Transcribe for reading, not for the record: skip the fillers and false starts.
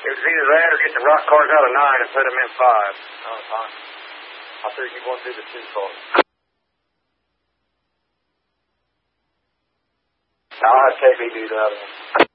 It was either that or get the rock cars out of 9 and put them in 5. Oh, fine. I figured you want to do the 2 cars. I'll have KB do the other one.